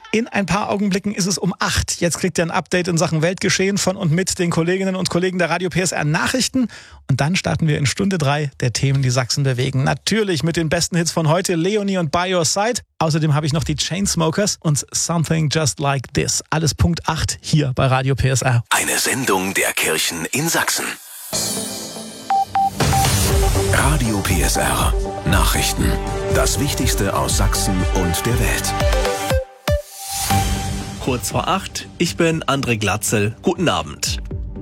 In ein paar Augenblicken ist es um 8. Jetzt kriegt ihr ein Update in Sachen Weltgeschehen von und mit den Kolleginnen und Kollegen der Radio PSR Nachrichten. Und dann starten wir in Stunde 3 der Themen, die Sachsen bewegen. Natürlich mit den besten Hits von heute, Leonie und By Your Side. Außerdem habe ich noch die Chainsmokers und Something Just Like This. Alles Punkt 8 hier bei Radio PSR. Eine Sendung der Kirchen in Sachsen. Radio PSR. Nachrichten. Das Wichtigste aus Sachsen und der Welt. Kurz vor 8, ich bin André Glatzel. Guten Abend.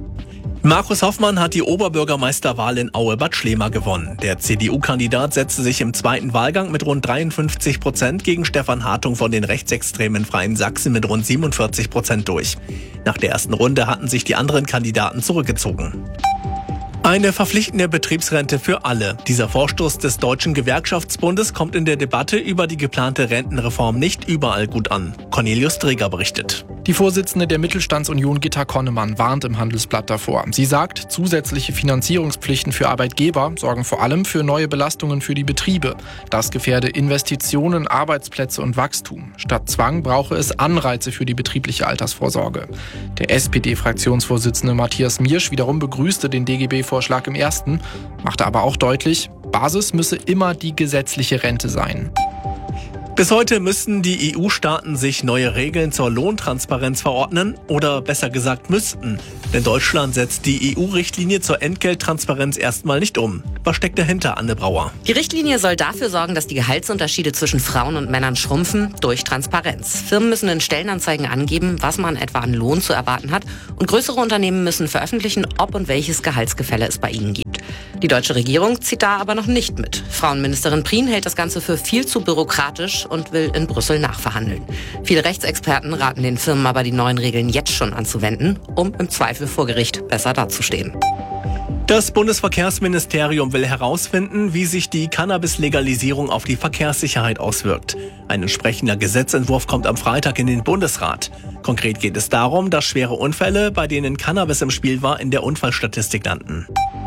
Markus Hoffmann hat die Oberbürgermeisterwahl in Aue-Bad Schlema gewonnen. Der CDU-Kandidat setzte sich im zweiten Wahlgang mit rund 53% gegen Stefan Hartung von den rechtsextremen Freien Sachsen mit rund 47% durch. Nach der ersten Runde hatten sich die anderen Kandidaten zurückgezogen. Eine verpflichtende Betriebsrente für alle. Dieser Vorstoß des Deutschen Gewerkschaftsbundes kommt in der Debatte über die geplante Rentenreform nicht überall gut an. Cornelius Dreger berichtet. Die Vorsitzende der Mittelstandsunion Gitta Konnemann warnt im Handelsblatt davor. Sie sagt, zusätzliche Finanzierungspflichten für Arbeitgeber sorgen vor allem für neue Belastungen für die Betriebe. Das gefährde Investitionen, Arbeitsplätze und Wachstum. Statt Zwang brauche es Anreize für die betriebliche Altersvorsorge. Der SPD-Fraktionsvorsitzende Matthias Miersch wiederum begrüßte den DGB-Vorschlag im ersten, machte aber auch deutlich, Basis müsse immer die gesetzliche Rente sein. Bis heute müssten die EU-Staaten sich neue Regeln zur Lohntransparenz verordnen oder besser gesagt müssten. Denn Deutschland setzt die EU-Richtlinie zur Entgelttransparenz erstmal nicht um. Was steckt dahinter, Anne Brauer? Die Richtlinie soll dafür sorgen, dass die Gehaltsunterschiede zwischen Frauen und Männern schrumpfen durch Transparenz. Firmen müssen in Stellenanzeigen angeben, was man etwa an Lohn zu erwarten hat. Und größere Unternehmen müssen veröffentlichen, ob und welches Gehaltsgefälle es bei ihnen gibt. Die deutsche Regierung zieht da aber noch nicht mit. Frauenministerin Prien hält das Ganze für viel zu bürokratisch und will in Brüssel nachverhandeln. Viele Rechtsexperten raten den Firmen aber, die neuen Regeln jetzt schon anzuwenden, um im Zweifel vor Gericht besser dazustehen. Das Bundesverkehrsministerium will herausfinden, wie sich die Cannabis-Legalisierung auf die Verkehrssicherheit auswirkt. Ein entsprechender Gesetzentwurf kommt am Freitag in den Bundesrat. Konkret geht es darum, dass schwere Unfälle, bei denen Cannabis im Spiel war, in der Unfallstatistik landen.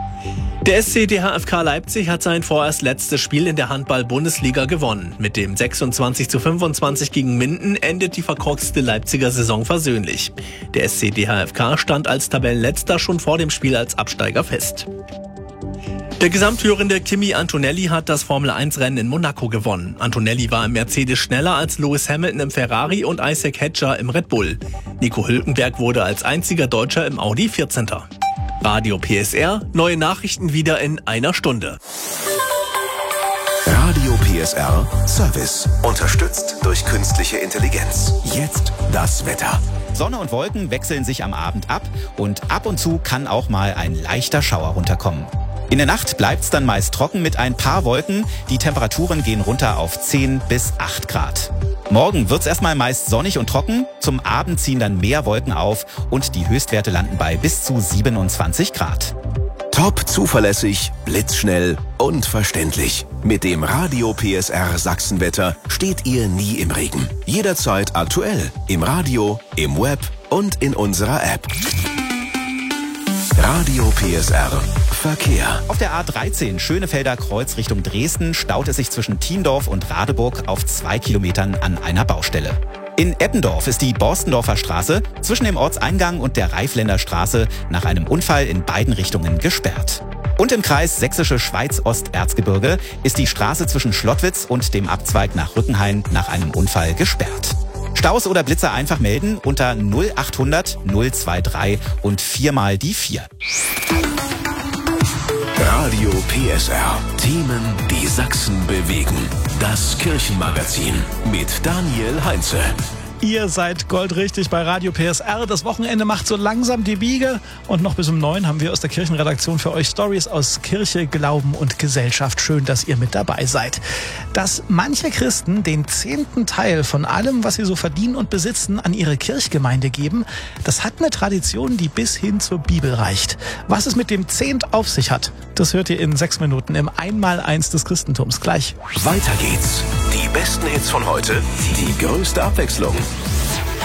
Der SC DHFK Leipzig hat sein vorerst letztes Spiel in der Handball-Bundesliga gewonnen. Mit dem 26:25 gegen Minden endet die verkorkste Leipziger Saison versöhnlich. Der SC DHFK stand als Tabellenletzter schon vor dem Spiel als Absteiger fest. Der Gesamtführende Kimi Antonelli hat das Formel-1-Rennen in Monaco gewonnen. Antonelli war im Mercedes schneller als Lewis Hamilton im Ferrari und Isaac Hedger im Red Bull. Nico Hülkenberg wurde als einziger Deutscher im Audi 14. Radio PSR, neue Nachrichten wieder in einer Stunde. Radio PSR Service. Unterstützt durch künstliche Intelligenz. Jetzt das Wetter. Sonne und Wolken wechseln sich am Abend ab und ab und zu kann auch mal ein leichter Schauer runterkommen. In der Nacht bleibt's dann meist trocken mit ein paar Wolken. Die Temperaturen gehen runter auf 10 bis 8 Grad. Morgen wird's erstmal meist sonnig und trocken. Zum Abend ziehen dann mehr Wolken auf und die Höchstwerte landen bei bis zu 27 Grad. Top zuverlässig, blitzschnell und verständlich. Mit dem Radio PSR Sachsenwetter steht ihr nie im Regen. Jederzeit aktuell. Im Radio, im Web und in unserer App. Radio PSR Verkehr. Auf der A13 Schönefelder Kreuz Richtung Dresden staut es sich zwischen Thiendorf und Radeburg auf 2 Kilometern an einer Baustelle. In Eppendorf ist die Borstendorfer Straße zwischen dem Ortseingang und der Reifländer Straße nach einem Unfall in beiden Richtungen gesperrt. Und im Kreis Sächsische Schweiz-Osterzgebirge ist die Straße zwischen Schlottwitz und dem Abzweig nach Rückenhain nach einem Unfall gesperrt. Staus oder Blitzer einfach melden unter 0800 023 und 4 mal die 4. Radio PSR. Themen, die Sachsen bewegen. Das Kirchenmagazin mit Daniel Heinze. Ihr seid goldrichtig bei Radio PSR. Das Wochenende macht so langsam die Biege. Und noch bis um 9 haben wir aus der Kirchenredaktion für euch Stories aus Kirche, Glauben und Gesellschaft. Schön, dass ihr mit dabei seid. Dass manche Christen den 10. Teil von allem, was sie so verdienen und besitzen, an ihre Kirchgemeinde geben, das hat eine Tradition, die bis hin zur Bibel reicht. Was es mit dem Zehnt auf sich hat, das hört ihr in 6 Minuten im Einmaleins des Christentums. Gleich. Weiter geht's. Die besten Hits von heute, die größte Abwechslung